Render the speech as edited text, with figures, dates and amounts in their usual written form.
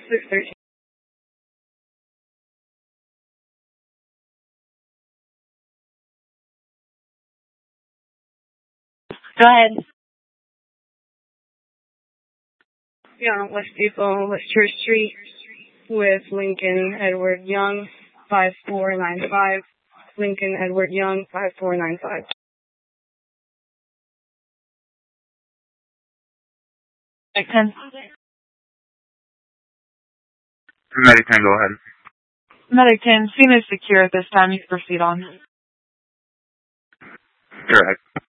613. Go ahead. Yeah, West Depot, West Church Street, with Lincoln Edward Young, 5495. Lincoln Edward Young, 5495. Medic 10. Medic 10, go ahead. Medic 10, scene is secure at this time. You can proceed on. Correct.